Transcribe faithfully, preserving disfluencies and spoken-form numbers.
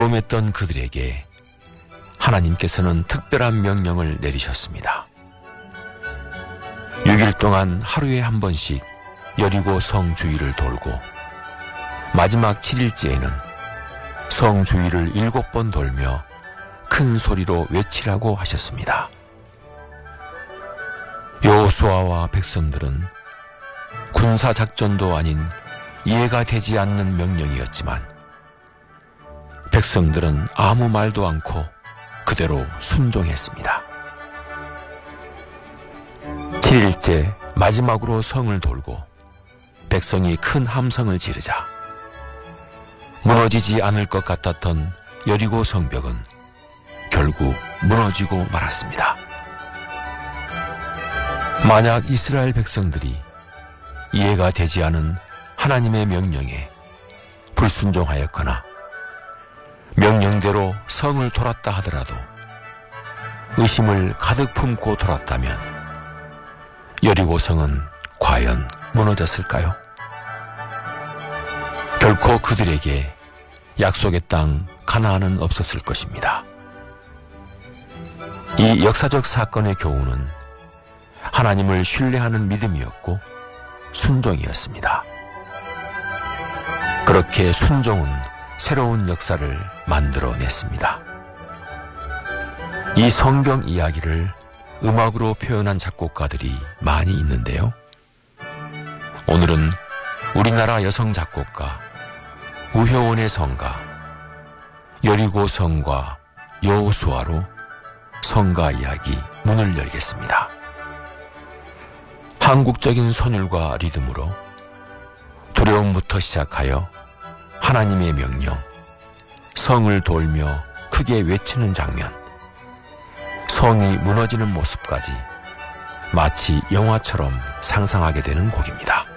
험했던 그들에게 하나님께서는 특별한 명령을 내리셨습니다. 육 일 동안 하루에 한 번씩 여리고 성 주위를 돌고 마지막 칠 일째에는 성 주위를 일곱 번 돌며 큰 소리로 외치라고 하셨습니다. 여호수아와 백성들은 군사작전도 아닌 이해가 되지 않는 명령이었지만 백성들은 아무 말도 않고 그대로 순종했습니다. 칠 일째 마지막으로 성을 돌고 백성이 큰 함성을 지르자 무너지지 않을 것 같았던 여리고 성벽은 결국 무너지고 말았습니다. 만약 이스라엘 백성들이 이해가 되지 않은 하나님의 명령에 불순종하였거나 명령대로 성을 돌았다 하더라도 의심을 가득 품고 돌았다면 여리고 성은 과연 무너졌을까요? 결코 그들에게 약속의 땅 가나안은 없었을 것입니다. 이 역사적 사건의 교훈은 하나님을 신뢰하는 믿음이었고 순종이었습니다. 그렇게 순종은 새로운 역사를 만들어냈습니다. 이 성경 이야기를 음악으로 표현한 작곡가들이 많이 있는데요. 오늘은 우리나라 여성 작곡가 우효원의 성가 여리고 성과 여호수아로 성가 이야기 문을 열겠습니다. 한국적인 선율과 리듬으로 두려움부터 시작하여 하나님의 명령, 성을 돌며 크게 외치는 장면, 성이 무너지는 모습까지 마치 영화처럼 상상하게 되는 곡입니다.